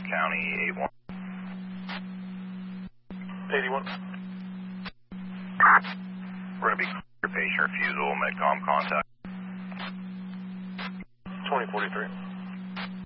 County 81. 81. We're going to be clear patient refusal, Medcom contact. 2043.